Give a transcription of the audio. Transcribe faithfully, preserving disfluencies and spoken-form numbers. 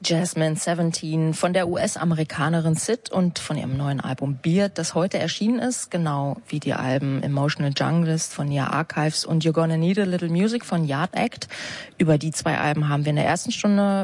Jasmine siebzehn von der U S-Amerikanerin Syd und von ihrem neuen Album Beard, das heute erschienen ist, genau wie die Alben Emotional Junglist von Nia Archives und You're Gonna Need a Little Music von Yard Act. Über die zwei Alben haben wir in der ersten Stunde